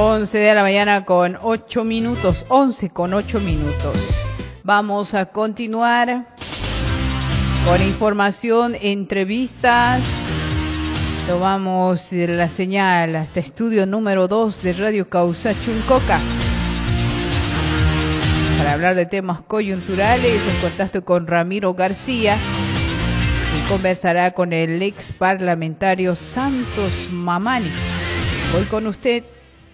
11 de la mañana con 8 minutos, 11 con 8 minutos. Vamos a continuar con información, entrevistas. Tomamos la señal hasta estudio número 2 de Radio Causachuincoca para hablar de temas coyunturales, en contacto con Ramiro García, y conversará con el ex parlamentario Santos Mamani. Hoy con usted.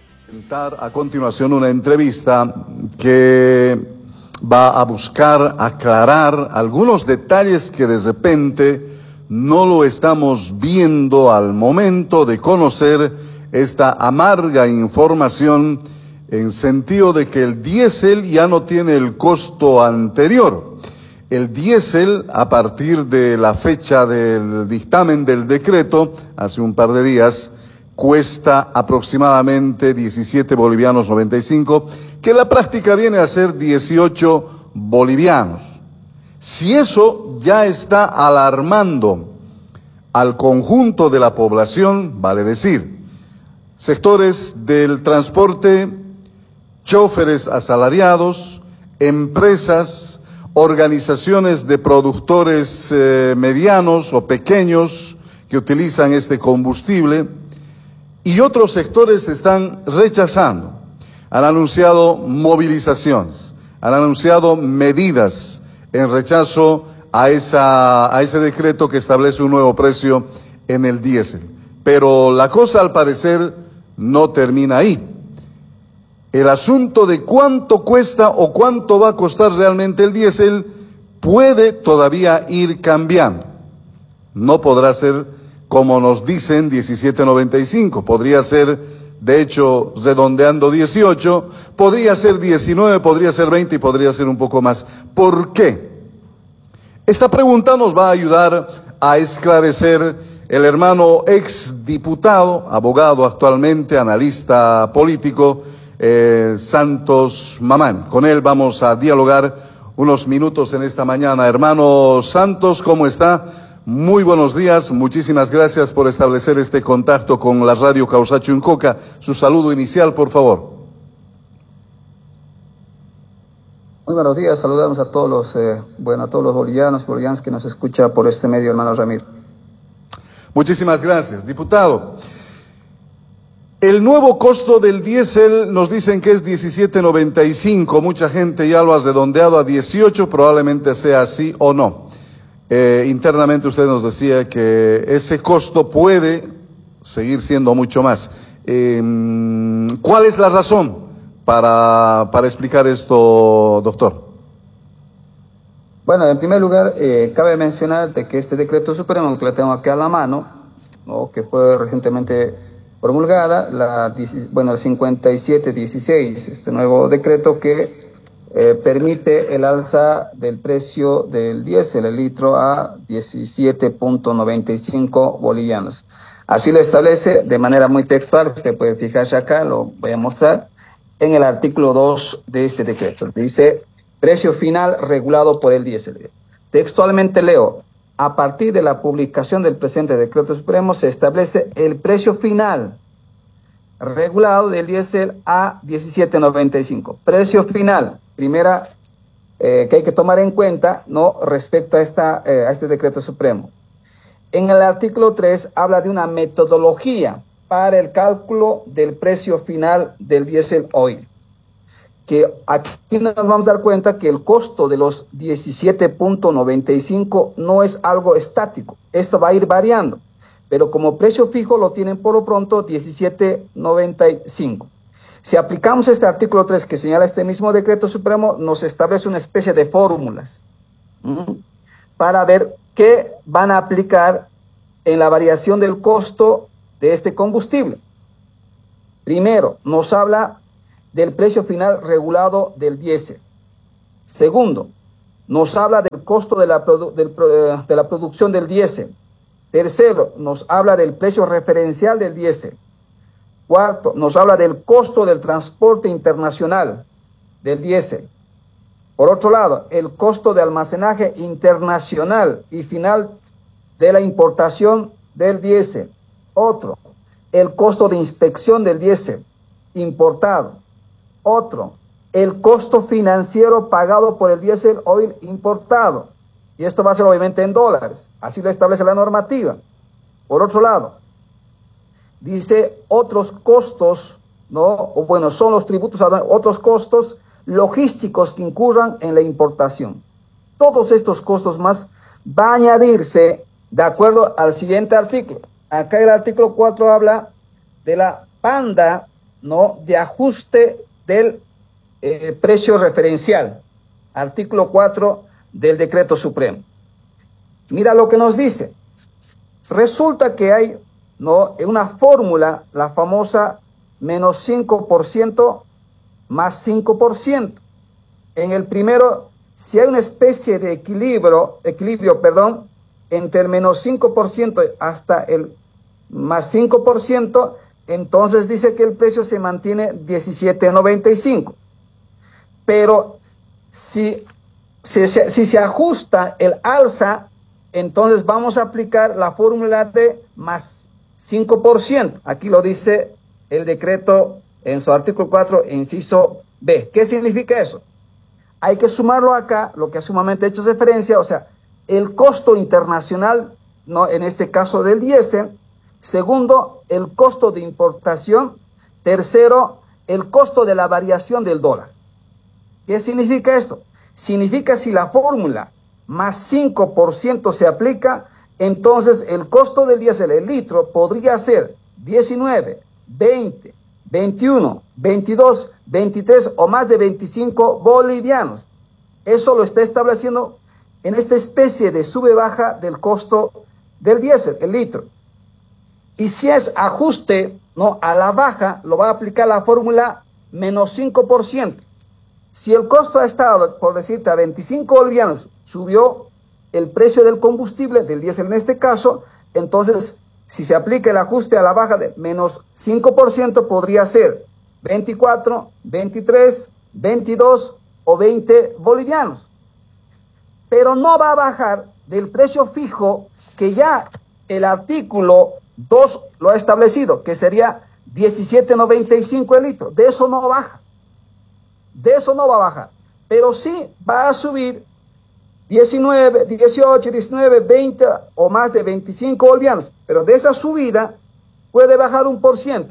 A continuación una entrevista que va a buscar aclarar algunos detalles que de repente no lo estamos viendo al momento de conocer esta amarga información, en sentido de que el diésel ya no tiene el costo anterior. El diésel, a partir de la fecha del dictamen del decreto, hace un par de días, cuesta aproximadamente 17 bolivianos 95, que en la práctica viene a ser 18 bolivianos. Si eso ya está alarmando al conjunto de la población, vale decir, sectores del transporte, choferes asalariados, empresas, organizaciones de productores medianos o pequeños que utilizan este combustible, y otros sectores están rechazando. Han anunciado movilizaciones, han anunciado medidas en rechazo a ese decreto que establece un nuevo precio en el diésel. Pero la cosa, al parecer, no termina ahí. El asunto de cuánto cuesta o cuánto va a costar realmente el diésel puede todavía ir cambiando. No podrá ser, como nos dicen, 17.95, podría ser, de hecho, redondeando 18, podría ser 19, podría ser 20 y podría ser un poco más. ¿Por qué? Esta pregunta nos va a ayudar a esclarecer el hermano exdiputado, abogado actualmente, analista político, Santos Mamani. Con él vamos a dialogar unos minutos en esta mañana. Hermano Santos, ¿cómo está? Muy buenos días, muchísimas gracias por establecer este contacto con la Radio Causachuincoca. Su saludo inicial, por favor. Muy buenos días, saludamos a todos los, a todos los bolivianos que nos escuchan por este medio, hermano Ramiro. Muchísimas gracias, diputado. El nuevo costo del diésel nos dicen que es 17.95, mucha gente ya lo ha redondeado a 18, probablemente sea así o no. Internamente usted nos decía que ese costo puede seguir siendo mucho más. ¿Cuál es la razón para explicar esto, doctor? Bueno, en primer lugar, cabe mencionar de que este decreto supremo que le tengo aquí a la mano, ¿no?, que fue recientemente promulgada, el 5716, este nuevo decreto que permite el alza del precio del diésel, el litro, a 17.95 bolivianos. Así lo establece de manera muy textual, usted puede fijarse acá, lo voy a mostrar, en el artículo 2 de este decreto. Dice, precio final regulado por el diésel. Textualmente leo, a partir de la publicación del presente decreto supremo se establece el precio final regulado del diésel a 17.95. Precio final. Primera que hay que tomar en cuenta, ¿no?, respecto a este decreto supremo. En el artículo 3 habla de una metodología para el cálculo del precio final del diésel oil. Que aquí nos vamos a dar cuenta que el costo de los 17.95 no es algo estático. Esto va a ir variando, pero como precio fijo lo tienen por lo pronto 17.95. Si aplicamos este artículo 3 que señala este mismo decreto supremo, nos establece una especie de fórmulas para ver qué van a aplicar en la variación del costo de este combustible. Primero, nos habla del precio final regulado del diésel. Segundo, nos habla del costo de la producción del diésel. Tercero, nos habla del precio referencial del diésel. Cuarto, nos habla del costo del transporte internacional del diésel. Por otro lado, el costo de almacenaje internacional y final de la importación del diésel. Otro, el costo de inspección del diésel. importado. Otro, el costo financiero pagado por el diésel oil importado. Y esto va a ser obviamente en dólares. Así lo establece la normativa. Por otro lado, dice otros costos, ¿no? O bueno, son los tributos, otros costos logísticos que incurran en la importación. Todos estos costos más va a añadirse de acuerdo al siguiente artículo. Acá el artículo 4 habla de la banda, ¿no?, de ajuste del precio referencial. Artículo 4 del Decreto Supremo. Mira lo que nos dice. Resulta que hay, ¿no?, una fórmula, la famosa menos 5% más 5%. En el primero, si hay una especie de equilibrio, entre el menos 5% hasta el más 5%, entonces dice que el precio se mantiene 17.95. Pero si se ajusta el alza, entonces vamos a aplicar la fórmula de más 5%. Aquí lo dice el decreto en su artículo 4, inciso B. ¿Qué significa eso? Hay que sumarlo acá, lo que sumamente he hecho referencia, o sea, el costo internacional, ¿no?, en este caso del diésel. Segundo, el costo de importación. Tercero, el costo de la variación del dólar. ¿Qué significa esto? Significa si la fórmula más 5% se aplica, entonces el costo del diésel, el litro, podría ser 19, 20, 21, 22, 23 o más de 25 bolivianos. Eso lo está estableciendo en esta especie de sube-baja del costo del diésel, el litro. Y si es ajuste, ¿no?, a la baja, lo va a aplicar la fórmula menos 5%. Si el costo ha estado, por decirte, a 25 bolivianos, subió el precio del combustible, del diésel en este caso, entonces, si se aplica el ajuste a la baja de menos 5%, podría ser 24, 23, 22 o 20 bolivianos. Pero no va a bajar del precio fijo que ya el artículo 2 lo ha establecido, que sería 17.95 el litro. De eso no baja. De eso no va a bajar. Pero sí va a subir 19, 18, 19, 20 o más de 25 bolivianos. Pero de esa subida puede bajar 1%.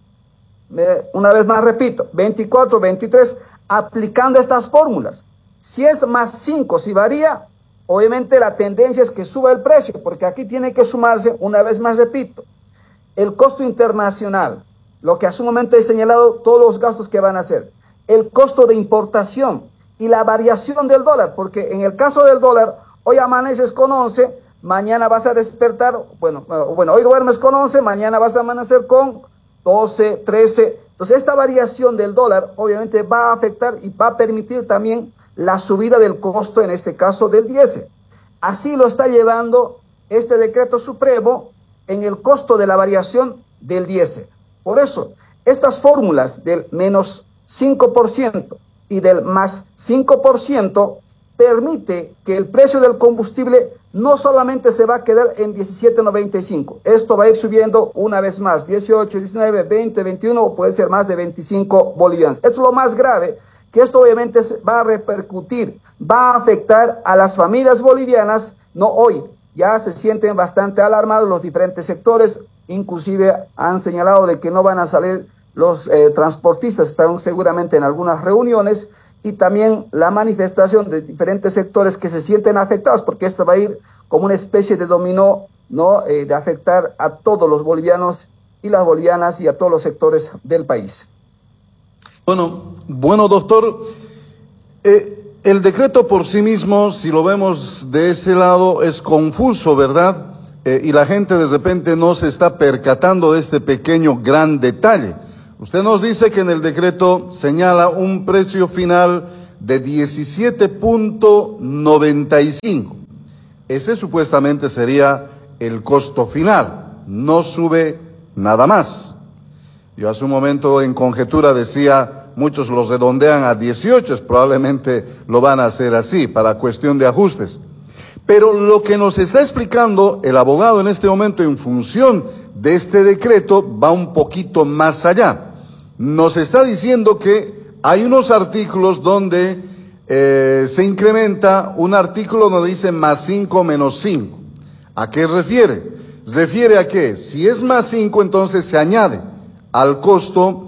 Una vez más repito, 24, 23, aplicando estas fórmulas. Si es más 5, si varía, obviamente la tendencia es que suba el precio, porque aquí tiene que sumarse, una vez más repito, el costo internacional, lo que a su momento he señalado, todos los gastos que van a hacer, el costo de importación y la variación del dólar, porque en el caso del dólar, hoy amaneces con 11, mañana vas a despertar, bueno, hoy duermes con 11, mañana vas a amanecer con 12, 13. Entonces esta variación del dólar obviamente va a afectar y va a permitir también la subida del costo, en este caso del diésel. Así lo está llevando este decreto supremo en el costo de la variación del diésel. Por eso, estas fórmulas del menos 5% y del más 5% permite que el precio del combustible no solamente se va a quedar en 17.95. Esto va a ir subiendo una vez más, 18, 19, 20, 21 o puede ser más de 25 bolivianos. Esto es lo más grave, que esto obviamente va a repercutir, va a afectar a las familias bolivianas. No hoy, ya se sienten bastante alarmados los diferentes sectores, inclusive han señalado de que no van a salir los transportistas, están seguramente en algunas reuniones, y también la manifestación de diferentes sectores que se sienten afectados, porque esto va a ir como una especie de dominó, ¿no?, de afectar a todos los bolivianos y las bolivianas y a todos los sectores del país. Bueno, doctor, el decreto por sí mismo, si lo vemos de ese lado, es confuso, ¿verdad? Y la gente de repente no se está percatando de este pequeño gran detalle. Usted nos dice que en el decreto señala un precio final de 17.95. Ese supuestamente sería el costo final, no sube nada más. Yo hace un momento en conjetura decía, muchos los redondean a 18, probablemente lo van a hacer así, para cuestión de ajustes. Pero lo que nos está explicando el abogado en este momento en función de este decreto va un poquito más allá. nos está diciendo que hay unos artículos donde se incrementa un artículo donde dice más 5 menos 5. ¿A qué refiere? Refiere a que si es más 5, entonces se añade al costo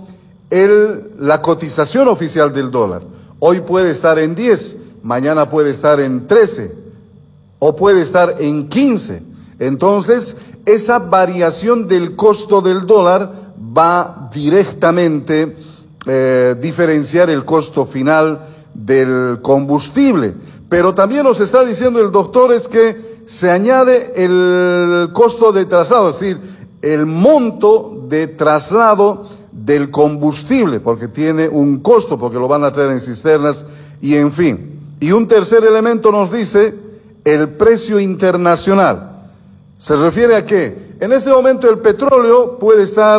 la cotización oficial del dólar. Hoy puede estar en 10, mañana puede estar en 13 o puede estar en 15. Entonces, esa variación del costo del dólar va directamente diferenciar el costo final del combustible. Pero también nos está diciendo el doctor es que se añade el costo de traslado, es decir, el monto de traslado del combustible, porque tiene un costo, porque lo van a traer en cisternas y en fin. Y un tercer elemento nos dice el precio internacional. ¿Se refiere a qué? En este momento el petróleo puede estar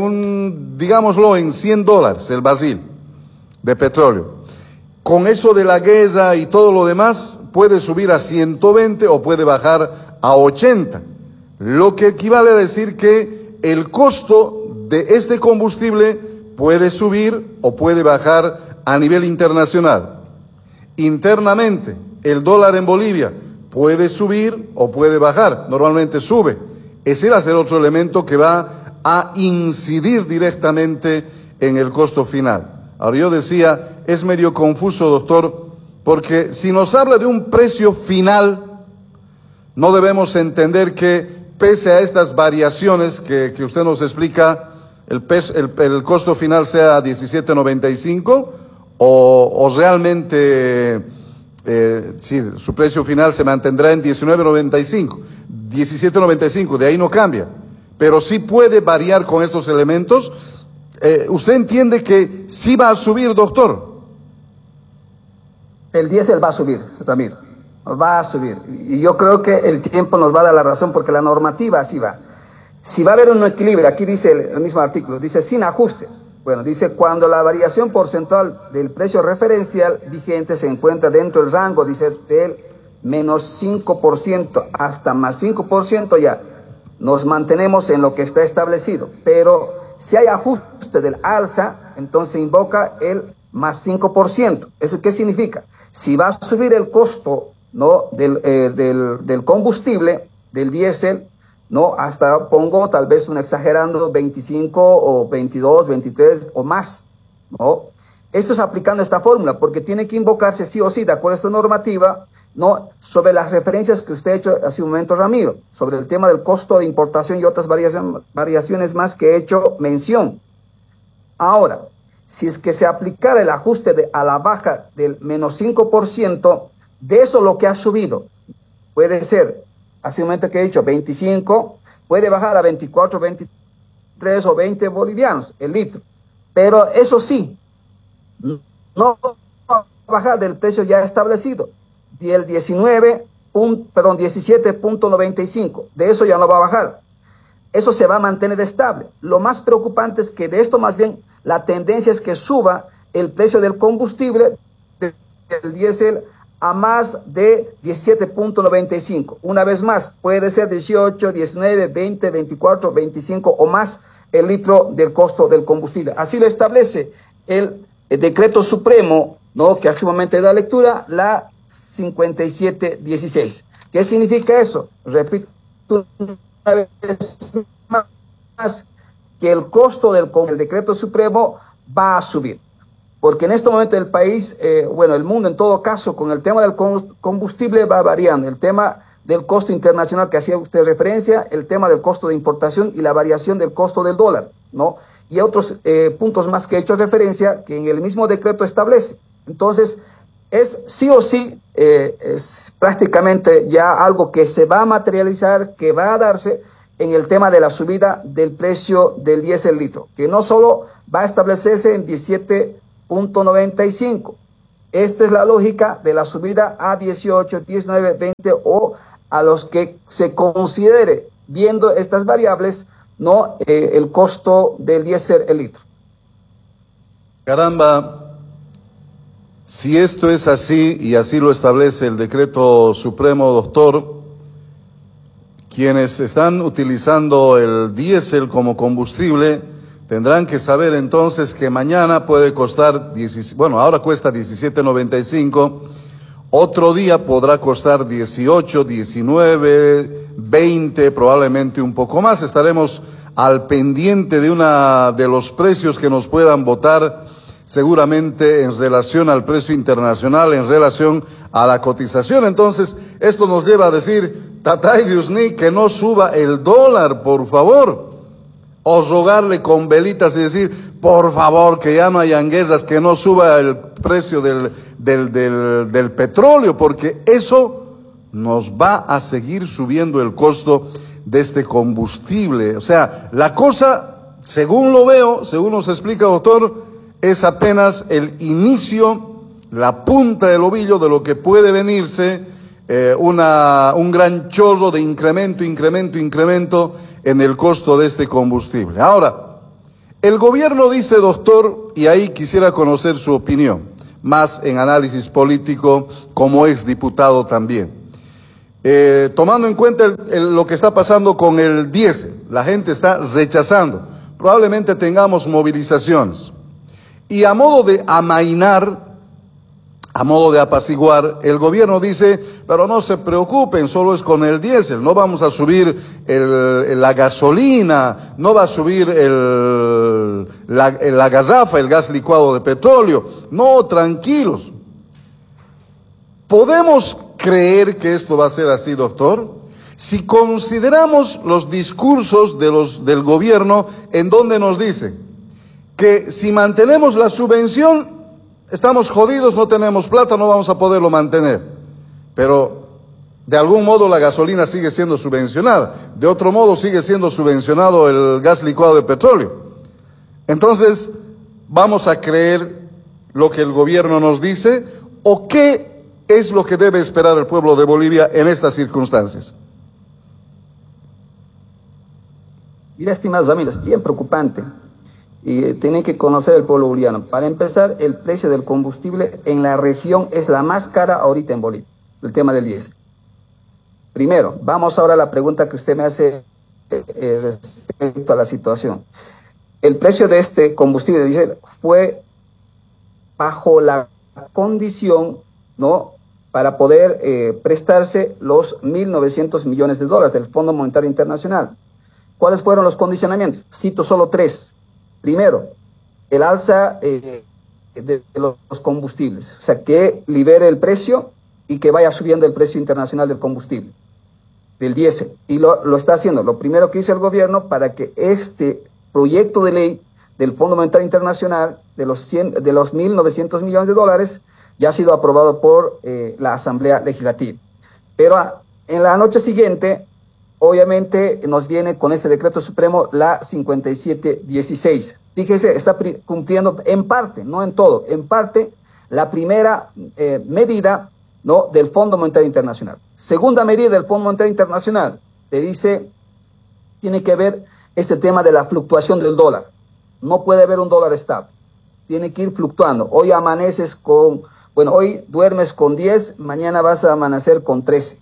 digámoslo, en $100 el barril de petróleo. Con eso de la guerra y todo lo demás, puede subir a 120 o puede bajar a 80. Lo que equivale a decir que el costo de este combustible puede subir o puede bajar a nivel internacional. Internamente, el dólar en Bolivia puede subir o puede bajar, normalmente sube. Ese va a ser otro elemento que va a incidir directamente en el costo final. Ahora yo decía, es medio confuso, doctor, porque si nos habla de un precio final, no debemos entender que pese a estas variaciones que usted nos explica, el costo final sea 17.95 o realmente sí, su precio final se mantendrá en 19.95, 17.95, de ahí no cambia, pero sí puede variar con estos elementos. ¿Usted entiende que sí va a subir, doctor? El diésel va a subir, Ramiro, va a subir. Y yo creo que el tiempo nos va a dar la razón porque la normativa así va. Si va a haber un equilibrio, aquí dice el mismo artículo, dice sin ajuste. Bueno, dice cuando la variación porcentual del precio referencial vigente se encuentra dentro del rango, dice, del menos 5% hasta más 5%, ya nos mantenemos en lo que está establecido. Pero si hay ajuste del alza, entonces invoca el más 5%. ¿Eso qué significa? Si va a subir el costo, ¿no?, del combustible, del diésel, ¿no?, hasta pongo tal vez exagerando 25 o 22, 23 o más, ¿no? Esto es aplicando esta fórmula porque tiene que invocarse sí o sí, de acuerdo a esta normativa, ¿no?, sobre las referencias que usted ha hecho hace un momento, Ramiro, sobre el tema del costo de importación y otras variaciones más que he hecho mención. Ahora, si es que se aplicara el ajuste a la baja del menos 5%, de eso lo que ha subido puede ser, hace un momento que he dicho, 25, puede bajar a 24, 23 o 20 bolivianos el litro. Pero eso sí, no va a bajar del precio ya establecido, del 17.95, de eso ya no va a bajar. Eso se va a mantener estable. Lo más preocupante es que de esto más bien la tendencia es que suba el precio del combustible, del diésel, a más de 17.95. Una vez más, puede ser 18, 19, 20, 24, 25 o más el litro del costo del combustible. Así lo establece el decreto supremo, ¿no?, que actualmente da lectura, la 5716. ¿Qué significa eso? Repito una vez más, que el costo del decreto supremo va a subir. Porque en este momento el país, el mundo en todo caso, con el tema del combustible va variando. El tema del costo internacional que hacía usted referencia, el tema del costo de importación y la variación del costo del dólar, ¿no? Y otros puntos más que he hecho referencia que en el mismo decreto establece. Entonces, es sí o sí, es prácticamente ya algo que se va a materializar, que va a darse en el tema de la subida del precio del diésel litro, que no solo va a establecerse en 17.95. Esta es la lógica de la subida a 18, 19, 20 o a los que se considere, viendo estas variables, no el costo del diésel el litro. Caramba, si esto es así y así lo establece el decreto supremo, doctor, quienes están utilizando el diésel como combustible tendrán que saber entonces que mañana puede costar, bueno, ahora cuesta 17.95, otro día podrá costar 18, 19, 20, probablemente un poco más. Estaremos al pendiente de los precios que nos puedan votar, seguramente en relación al precio internacional, en relación a la cotización. Entonces, esto nos lleva a decir, Tatay Diosni, que no suba el dólar, por favor. O rogarle con velitas y decir, por favor, que ya no hayan guerras, que no suba el precio del petróleo, porque eso nos va a seguir subiendo el costo de este combustible. O sea, la cosa, según lo veo, según nos explica, doctor, es apenas el inicio, la punta del ovillo de lo que puede venirse un gran chorro de incremento en el costo de este combustible. Ahora, el gobierno dice, doctor, y ahí quisiera conocer su opinión, más en análisis político como exdiputado también. Tomando en cuenta lo que está pasando con el diésel, la gente está rechazando, probablemente tengamos movilizaciones. Y a modo de amainar, a modo de apaciguar, el gobierno dice, pero no se preocupen, solo es con el diésel, no vamos a subir la gasolina, no va a subir la garrafa, el gas licuado de petróleo. No, tranquilos. ¿Podemos creer que esto va a ser así, doctor? Si consideramos los discursos del gobierno en donde nos dicen que si mantenemos la subvención, estamos jodidos, no tenemos plata, no vamos a poderlo mantener. Pero de algún modo la gasolina sigue siendo subvencionada, de otro modo sigue siendo subvencionado el gas licuado de petróleo. Entonces, ¿vamos a creer lo que el gobierno nos dice o qué es lo que debe esperar el pueblo de Bolivia en estas circunstancias? Mira, estimados amigos, bien preocupante. Y tienen que conocer el pueblo boliviano. Para empezar, el precio del combustible en la región es la más cara ahorita en Bolivia, el tema del diésel. Primero, vamos ahora a la pregunta que usted me hace respecto a la situación. El precio de este combustible de diésel fue bajo la condición, ¿no?, para poder prestarse los 1.900 millones de dólares del Fondo Monetario Internacional. ¿Cuáles fueron los condicionamientos? Cito solo tres. Primero, el alza de los combustibles, o sea, que libere el precio y que vaya subiendo el precio internacional del combustible, del diésel. Y lo está haciendo. Lo primero que hizo el gobierno para que este proyecto de ley del Fondo Monetario Internacional de los 1.900 millones de dólares ya ha sido aprobado por la Asamblea Legislativa. Pero en la noche siguiente, obviamente nos viene con este decreto supremo la 5716. Fíjese, está cumpliendo en parte, no en todo, en parte la primera medida, ¿no?, del Fondo Monetario Internacional. Segunda medida del Fondo Monetario Internacional, te dice, tiene que ver este tema de la fluctuación del dólar. No puede haber un dólar estable, tiene que ir fluctuando. Hoy amaneces hoy duermes con 10, mañana vas a amanecer con 13.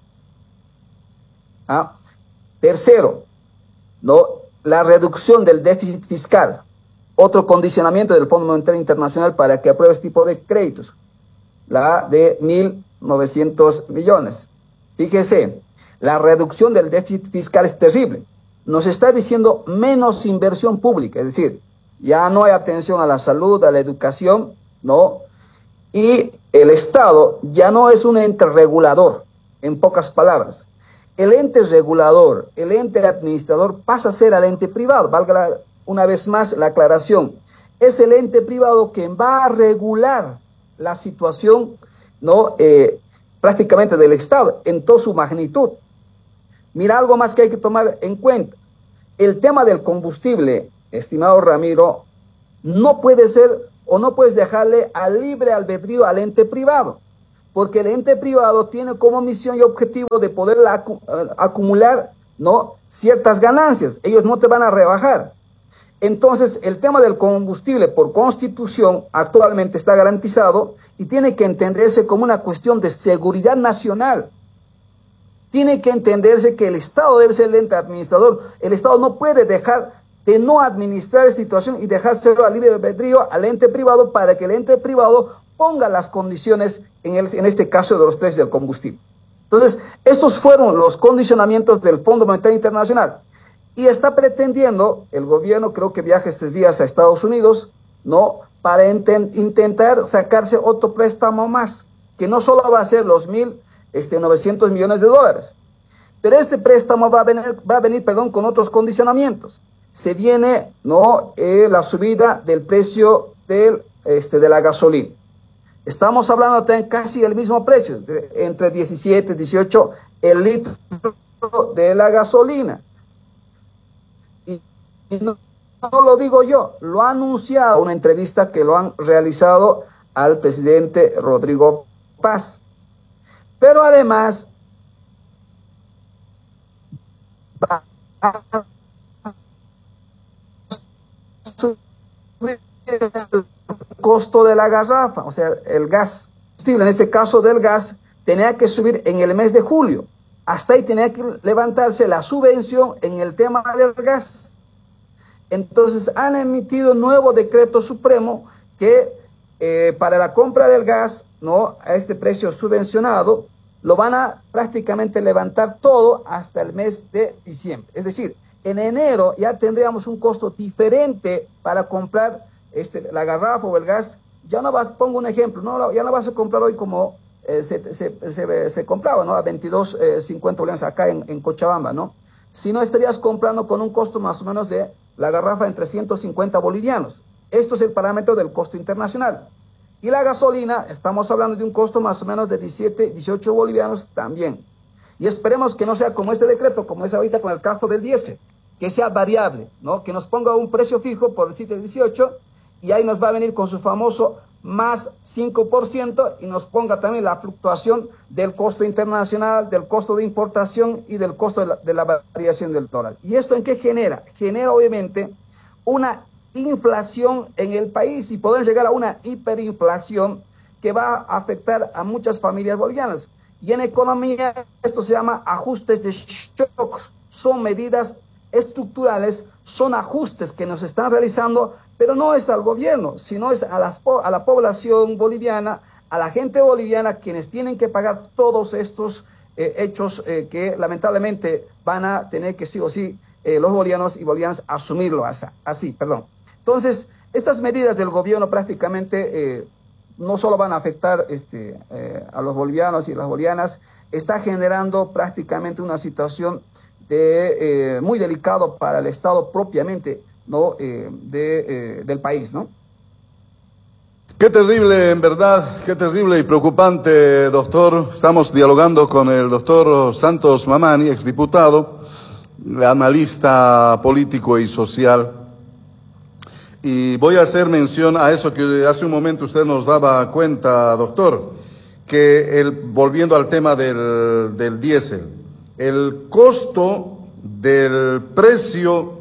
¿Ah? Tercero, ¿no?, la reducción del déficit fiscal, otro condicionamiento del Fondo Monetario Internacional para que apruebe este tipo de créditos, la de 1.900 millones. Fíjese, la reducción del déficit fiscal es terrible. Nos está diciendo menos inversión pública, es decir, ya no hay atención a la salud, a la educación, ¿no? Y el Estado ya no es un ente regulador, en pocas palabras. El ente regulador, el ente administrador pasa a ser al ente privado. Valga una vez más la aclaración. Es el ente privado quien va a regular la situación, ¿no?, prácticamente del Estado en toda su magnitud. Mira, algo más que hay que tomar en cuenta. El tema del combustible, estimado Ramiro, no puede ser o no puedes dejarle al libre albedrío al ente privado. Porque el ente privado tiene como misión y objetivo de poder acumular, ¿no?, ciertas ganancias. Ellos no te van a rebajar. Entonces, el tema del combustible por constitución actualmente está garantizado y tiene que entenderse como una cuestión de seguridad nacional. Tiene que entenderse que el Estado debe ser el ente administrador. El Estado no puede dejar de no administrar la situación y dejárselo a libre albedrío al ente privado para que el ente privado ponga las condiciones en este caso de los precios del combustible. Entonces, estos fueron los condicionamientos del Fondo Monetario Internacional. Y está pretendiendo el gobierno, creo que viaja estos días a Estados Unidos, ¿no?, para intentar sacarse otro préstamo más, que no solo va a ser los 1.900 millones de dólares, pero este préstamo va a venir, con otros condicionamientos. Se viene, ¿no?, la subida del precio de la gasolina. Estamos hablando de casi el mismo precio, entre 17 y 18 el litro de la gasolina. Y no lo digo yo, lo ha anunciado en una entrevista que lo han realizado al presidente Rodrigo Paz. Pero además va a subir el costo de la garrafa, o sea, el gas. En este caso del gas, tenía que subir en el mes de julio. Hasta ahí tenía que levantarse la subvención en el tema del gas. Entonces han emitido un nuevo decreto supremo que para la compra del gas, ¿no?, a este precio subvencionado, lo van a prácticamente levantar todo hasta el mes de diciembre. Es decir, en enero ya tendríamos un costo diferente para comprar la garrafa o el gas. Ya no vas, pongo un ejemplo, ya no vas a comprar hoy como se compraba, ¿no?, a 22.50 bolivianos acá en Cochabamba, ¿no? Si no, estarías comprando con un costo más o menos de la garrafa en 350 bolivianos. Esto es el parámetro del costo internacional. Y la gasolina, estamos hablando de un costo más o menos de 17, 18 bolivianos también. Y esperemos que no sea como este decreto, como es ahorita con el caso del diésel, que sea variable, ¿no?, que nos ponga un precio fijo, por decirte 18, y ahí nos va a venir con su famoso más 5% y nos ponga también la fluctuación del costo internacional, del costo de importación y del costo de la variación del dólar. ¿Y esto en qué genera? Genera obviamente una inflación en el país y poder llegar a una hiperinflación que va a afectar a muchas familias bolivianas. Y en economía esto se llama ajustes de shock. Son medidas estructurales, son ajustes que nos están realizando, pero no es al gobierno, sino es a la población boliviana, a la gente boliviana, quienes tienen que pagar todos estos hechos que lamentablemente van a tener que sí o sí los bolivianos y bolivianas asumirlo así. Entonces, estas medidas del gobierno prácticamente no solo van a afectar a los bolivianos y las bolivianas, está generando prácticamente una situación muy delicado para el Estado propiamente, ¿no?, del país, ¿no? Qué terrible, en verdad, qué terrible y preocupante, doctor. Estamos dialogando con el doctor Santos Mamani, exdiputado, analista político y social. Y voy a hacer mención a eso que hace un momento usted nos daba cuenta, doctor, que volviendo al tema del diésel, el costo del precio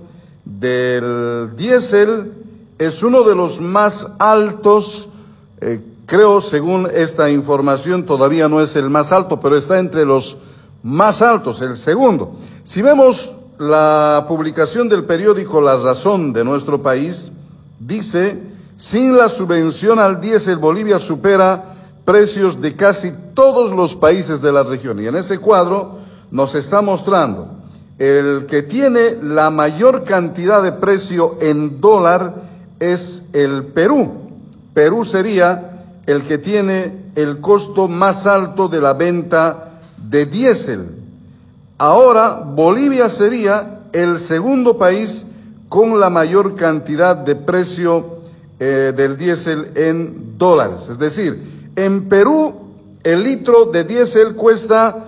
del diésel es uno de los más altos, creo, según esta información, todavía no es el más alto, pero está entre los más altos, el segundo. Si vemos la publicación del periódico La Razón de nuestro país, dice: sin la subvención al diésel, Bolivia supera precios de casi todos los países de la región. Y en ese cuadro nos está mostrando el que tiene la mayor cantidad de precio en dólar es el Perú. Perú sería el que tiene el costo más alto de la venta de diésel. Ahora Bolivia sería el segundo país con la mayor cantidad de precio del diésel en dólares. Es decir, en Perú el litro de diésel cuesta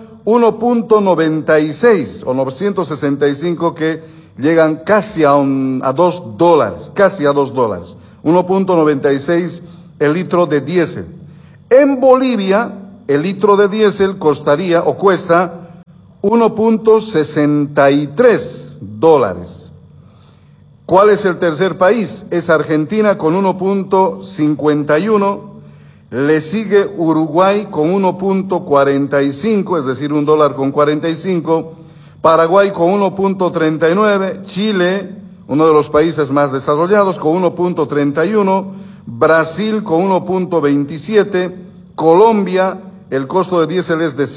1.96 o 965, que llegan casi a $2, casi a $2. 1.96 el litro de diésel. En Bolivia el litro de diésel costaría o cuesta $1.63. ¿Cuál es el tercer país? Es Argentina con 1.51, le sigue Uruguay con 1.45, es decir, $1.45, Paraguay con 1.39, Chile uno de los países más desarrollados con 1.31, Brasil con 1.27, Colombia, el costo de diésel es de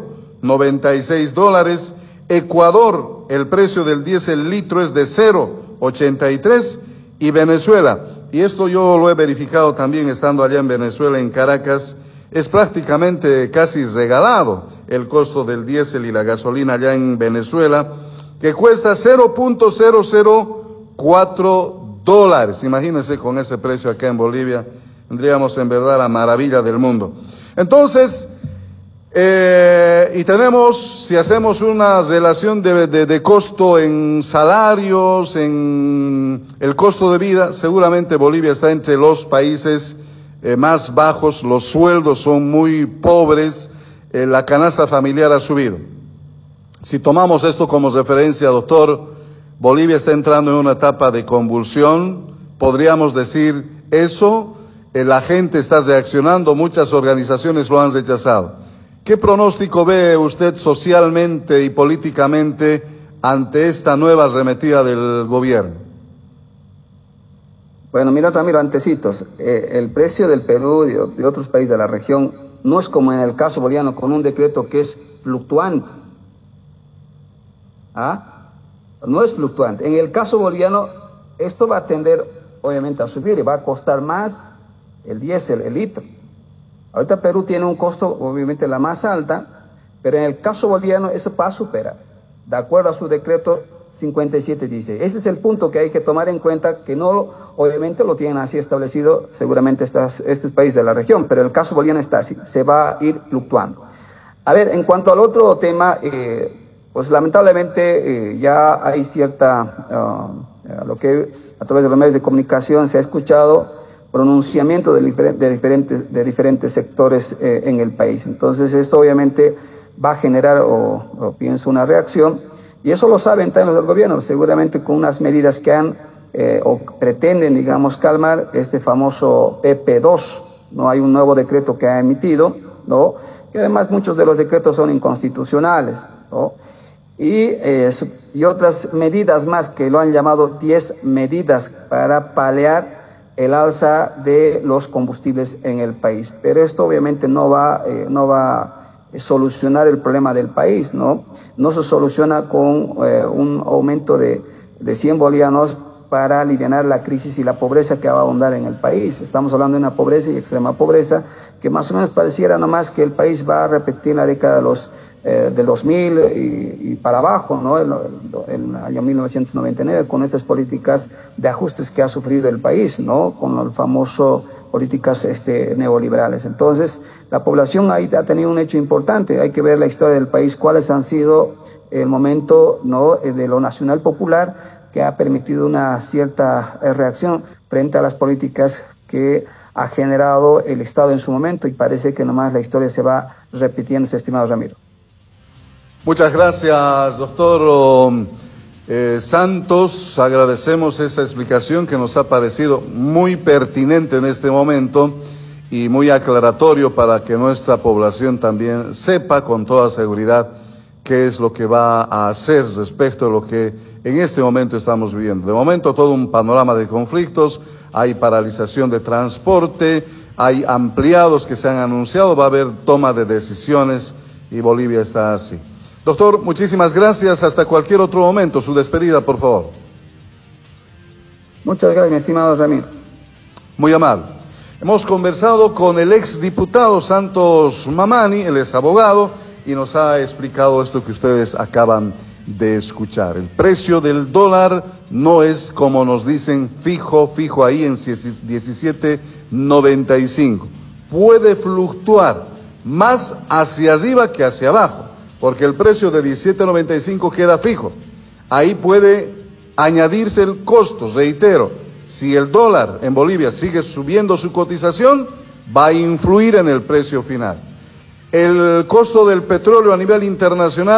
$0.96, Ecuador, el precio del diésel litro es de $0.83 y Venezuela, y esto yo lo he verificado también estando allá en Venezuela, en Caracas, es prácticamente casi regalado el costo del diésel y la gasolina allá en Venezuela, que cuesta $0.004. Imagínense con ese precio acá en Bolivia, tendríamos en verdad la maravilla del mundo. Entonces, y tenemos, si hacemos una relación de costo en salarios, en el costo de vida, seguramente Bolivia está entre los países más bajos, los sueldos son muy pobres, la canasta familiar ha subido. Si tomamos esto como referencia, doctor, Bolivia está entrando en una etapa de convulsión, podríamos decir eso, la gente está reaccionando, muchas organizaciones lo han rechazado. ¿Qué pronóstico ve usted socialmente y políticamente ante esta nueva arremetida del gobierno? Bueno, mira Ramiro, antecitos, el precio del Perú y de otros países de la región no es como en el caso boliviano con un decreto que es fluctuante. No es fluctuante. En el caso boliviano, esto va a tender obviamente a subir y va a costar más el diésel, el litro. Ahorita Perú tiene un costo obviamente la más alta, pero en el caso boliviano eso va a superar, de acuerdo a su decreto 5716. Ese es el punto que hay que tomar en cuenta, que no obviamente lo tienen así establecido seguramente este país de la región, pero el caso boliviano está así, se va a ir fluctuando. A ver, en cuanto al otro tema, pues lamentablemente ya hay cierta, lo que a través de los medios de comunicación se ha escuchado pronunciamiento de diferentes sectores en el país. Entonces esto obviamente va a generar, o pienso, una reacción, y eso lo saben también los del gobierno, seguramente con unas medidas que han o pretenden, digamos, calmar este famoso PP2, ¿no? Hay un nuevo decreto que ha emitido, ¿no? Y además muchos de los decretos son inconstitucionales, ¿no? Y otras medidas más que lo han llamado 10 medidas para paliar el alza de los combustibles en el país. Pero esto obviamente no va a solucionar el problema del país, ¿no? No se soluciona con un aumento de 100 bolivianos para aliviar la crisis y la pobreza que va a ahondar en el país. Estamos hablando de una pobreza y extrema pobreza que más o menos pareciera nomás que el país va a repetir la década del 2000 y para abajo, ¿no? El año 1999, con estas políticas de ajustes que ha sufrido el país, ¿no? Con el famoso políticas neoliberales. Entonces, la población ahí ha tenido un hecho importante. Hay que ver la historia del país, cuáles han sido el momento, ¿no?, de lo nacional popular, que ha permitido una cierta reacción frente a las políticas que ha generado el Estado en su momento, y parece que nomás la historia se va repitiendo, estimado Ramiro. Muchas gracias, doctor Santos. Agradecemos esa explicación que nos ha parecido muy pertinente en este momento y muy aclaratorio para que nuestra población también sepa con toda seguridad qué es lo que va a hacer respecto a lo que en este momento estamos viviendo. De momento todo un panorama de conflictos, hay paralización de transporte, hay ampliados que se han anunciado, va a haber toma de decisiones y Bolivia está así. Doctor, muchísimas gracias. Hasta cualquier otro momento. Su despedida, por favor. Muchas gracias, mi estimado Ramiro. Muy amable. Hemos conversado con el exdiputado Santos Mamani, él es abogado, y nos ha explicado esto que ustedes acaban de escuchar. El precio del dólar no es, como nos dicen, fijo ahí en 17.95. Puede fluctuar más hacia arriba que hacia abajo, porque el precio de 17.95 queda fijo. Ahí puede añadirse el costo, reitero, si el dólar en Bolivia sigue subiendo su cotización, va a influir en el precio final. El costo del petróleo a nivel internacional